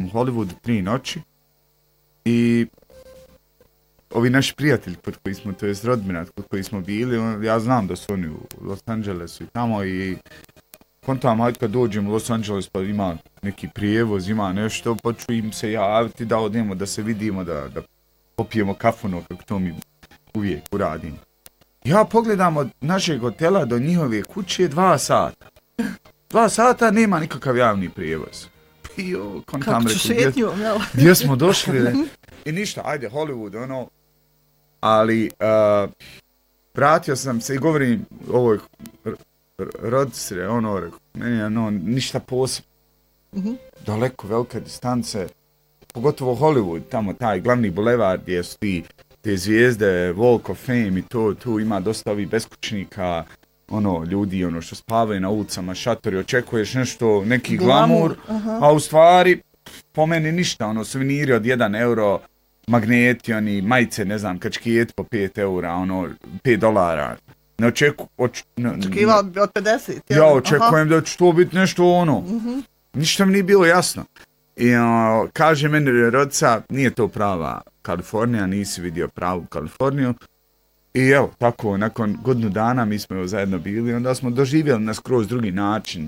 Hollywoodu 3 noći i ovi naši prijatelji kod koji smo, to jest rodbina kod koji smo bili, ja znam da su oni u Los Angelesu i tamo i kontam, hajde kad dođem u Los Angeles pa ima neki prijevoz, ima nešto, pa ću im se javiti da odemo, da se vidimo, da popijemo kafuno, kako to mi uvijek uradim. Ja pogledam od našeg hotela do njihove kuće 2 sata. 2 sata nema nikakav javni prijevoz. Kako ću šetnjom, jel? Gdje smo došli? I ništa, ajde, Hollywood, ono. Ali, vratio sam se i govorim ovoj rodisre, ono, meni je ništa posebno. Daleko, velike distance, pogotovo Hollywood, tamo taj glavni bulevard gdje su te zvijezde, Walk of Fame i to, tu ima dosta ovih beskućnika, ono, ljudi, ono, što spavaju na ulicama, šatori, očekuješ nešto, neki glamur, a u stvari, po meni ništa, ono, suveniri od 1 euro, magneti, oni, majice, ne znam, kačkijet po 5 eura, ono, $5. Ne očekivao od 50. Ja očekujem da će to biti nešto ono. Ništa mi nije bilo jasno. I kaže meni rodica, nije to prava Kalifornija, nisi vidio pravu Kaliforniju. I evo, tako, nakon godinu dana mi smo zajedno bili, onda smo doživjeli na skroz drugi način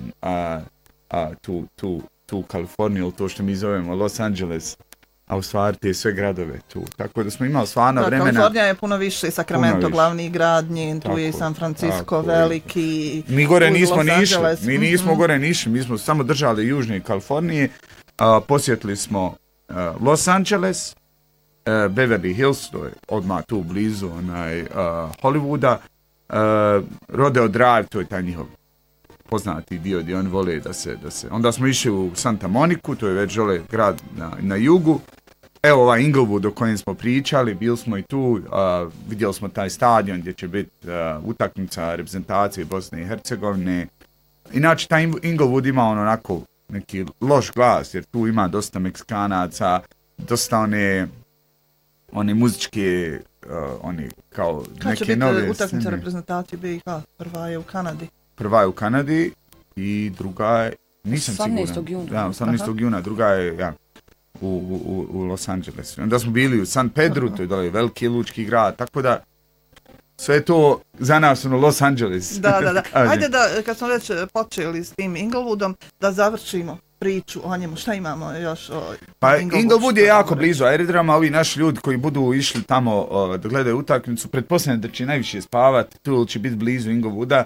tu Kaliforniju, to što mi zovemo Los Angeles, a u stvari te sve gradove tu. Tako da smo imali stvarno vremena. Kalifornija je puno više, Sacramento glavni grad, njen, tu je i San Francisco veliki. Mi gore nismo nišli, mi nismo gore nišli, mi smo samo držali južne Kalifornije. Posjetili smo Los Angeles, Beverly Hills, to je odmah tu blizu Hollywooda, Rodeo Drive, to je taj njihov poznati dio gdje oni vole da se... Onda smo išli u Santa Moniku, to je već žele grad na jugu. Evo ovaj Inglewood o kojem smo pričali, bili smo i tu, vidjeli smo taj stadion gdje će biti utakmica reprezentacije Bosne i Hercegovine. Inače, taj Inglewood ima onako neki loš glas, jer tu ima dosta Meksikanaca, dosta one muzičke, one kao neke nove... Kad će biti utakmica reprezentacije BiH? Prva je u Kanadi. Prva je u Kanadi i druga je, nisam siguran. 18. juna. Da, 18. juna, druga je u Los Angelesu. Onda smo bili u San Pedro, to je dole veliki lučki grad, tako da sve to za nas Los Angeles. Da. Ajde da, kad smo već počeli s tim Inglewoodom, da završimo priču o njemu. Šta imamo još o Pa Inglewood je jako blizu aerodroma, ovi naši ljudi koji budu išli tamo da gledaju utakmicu, pretpostavljam da će najviše spavati, tu će biti blizu Inglewooda.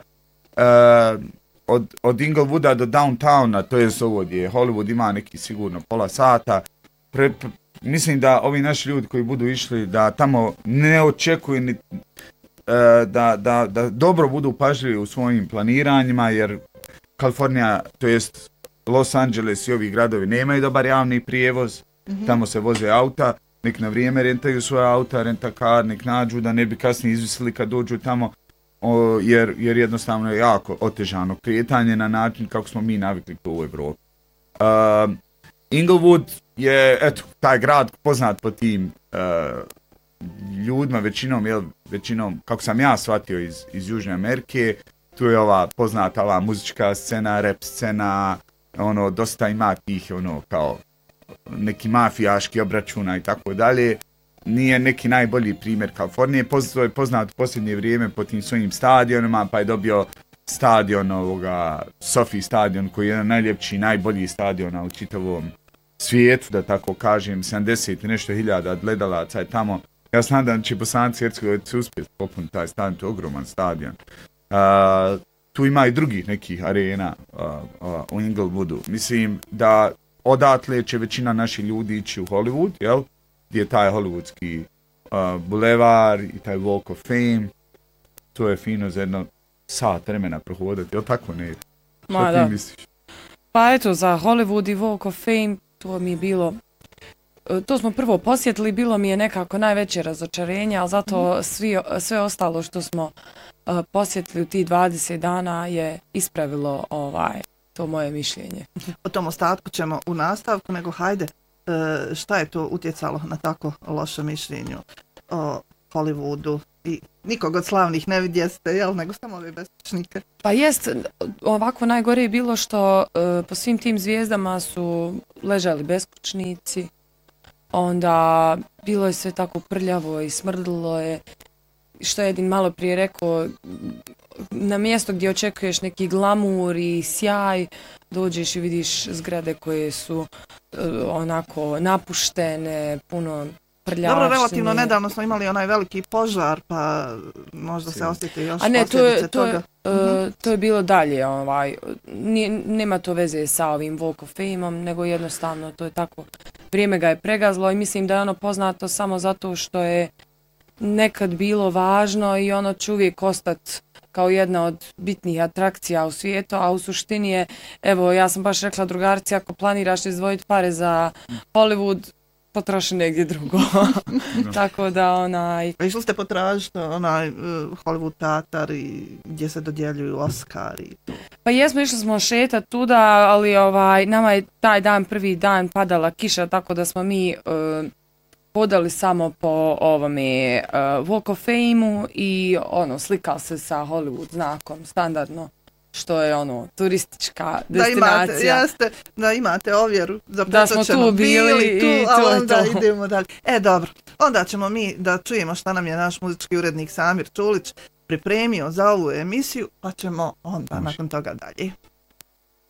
Od Inglewooda do downtowna, to je ovo gdje Hollywood ima neki sigurno pola sata. Mislim da ovi naši ljudi koji budu išli da tamo ne očekuju ni da dobro budu pažljivi u svojim planiranjima, jer Kalifornija, to jest Los Angeles i ovi gradovi nemaju dobar javni prijevoz, tamo se voze auta, nek na vrijeme rentaju svoje auta, renta-car, nek nađu da ne bi kasnije izvisili kad dođu tamo, jer jednostavno je jako otežano kretanje na način kako smo mi navikli to u Evropi. Inglewood je, eto, taj grad poznat po tim ljudima, većinom, kako sam ja shvatio iz Južne Amerike, tu je ova poznata muzička scena, rap scena, dosta ima tih, kao neki mafijaški obračuna i tako dalje. Nije neki najbolji primjer Kalifornije, je poznat u posljednje vrijeme po tim svojim stadionima, pa je dobio stadion Sophie stadion, koji je jedan najljepši, najbolji stadiona u čitavom svijetu, da tako kažem, 70 i nešto hiljada gledalaca je tamo. Ja znam da će Bosanci i Hercegovci uspjeti popuniti taj stadion, to je ogroman stadion. Tu ima i drugih nekih arena u Inglewoodu. Mislim da odatle će većina naših ljudi ići u Hollywood, jel? Gdje je taj hollywoodski bulevar i taj Walk of Fame. To je fino za jedno sat vremena prohodati, jel tako ne? Šta ti misliš? Pa eto, za Hollywood i Walk of Fame to mi je bilo, to smo prvo posjetili, bilo mi je nekako najveće razočarenje, ali zato sve ostalo što smo posjetili u tih 20 dana je ispravilo to moje mišljenje. O tom ostatku ćemo u nastavku, nego hajde, šta je to utjecalo na tako loše mišljenju o Hollywoodu i nikog od slavnih ne vidjeste, jel, nego samo ove beskućnike. Pa jest, ovako najgore je bilo što po svim tim zvijezdama su ležali beskućnici, onda bilo je sve tako prljavo i smrdilo je, što je Edin malo prije rekao, na mjesto gdje očekuješ neki glamur i sjaj, dođeš i vidiš zgrade koje su onako napuštene, puno prljavštine. Dobro, relativno nedavno smo imali onaj veliki požar, pa možda se osjeti još a ne, posljedice toga. To je bilo dalje, nema to veze sa ovim Walk of Fame-om, nego jednostavno to je tako, vrijeme ga je pregazlo i mislim da je ono poznato samo zato što je nekad bilo važno i ono će uvijek ostati kao jedna od bitnih atrakcija u svijetu, a u suštini je, evo, ja sam baš rekla drugarici, ako planiraš izdvojiti pare za Hollywood, potroši negdje drugo. Tako da Išli ste potražiti Hollywood teatar i gdje se dodjeljuju Oscar i to? Pa jesmo, išli smo šetati tuda, ali nama je taj dan, prvi dan padala kiša, tako da smo mi podali samo po ovome Walk of Fame-u i slikali se sa Hollywood znakom, standardno, što je turistička destinacija. Da imate ovjeru za da smo tu bili tu, i a onda idemo dalje. Dobro, onda ćemo mi da čujemo šta nam je naš muzički urednik Samir Čulić pripremio za ovu emisiju, pa ćemo onda nakon toga dalje.